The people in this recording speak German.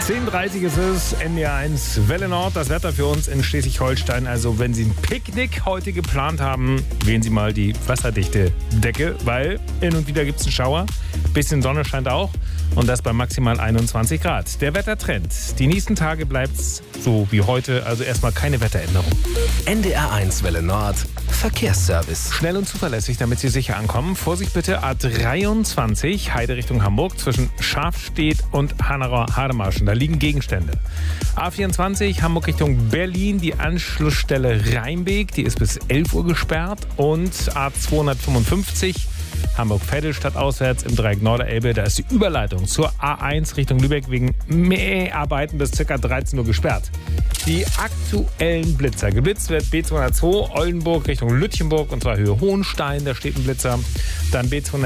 10:30 ist es, NDR1 Welle Nord. Das Wetter für uns in Schleswig-Holstein. Also wenn Sie ein Picknick heute geplant haben, wählen Sie mal die wasserdichte Decke, weil hin und wieder gibt es einen Schauer. Bisschen Sonne scheint auch und das bei maximal 21 Grad. Der Wettertrend. Die nächsten Tage bleibt es so wie heute, also erstmal keine Wetteränderung. NDR1 Welle Nord. Verkehrsservice. Schnell und zuverlässig, damit Sie sicher ankommen. Vorsicht bitte, A23, Heide Richtung Hamburg, zwischen Schafstedt und Hanauer-Hademarschen. Da liegen Gegenstände. A24, Hamburg Richtung Berlin, die Anschlussstelle Rheinbeek, die ist bis 11 Uhr gesperrt. Und A255, Hamburg-Vettelstadt auswärts im Dreieck Norderelbe, da ist die Überleitung zur A1 Richtung Lübeck wegen Mäharbeiten bis ca. 13 Uhr gesperrt. Die aktuellen Blitzer. Geblitzt wird B202 Oldenburg Richtung Lütchenburg und zwar Höhe Hohenstein, da steht ein Blitzer. Dann B200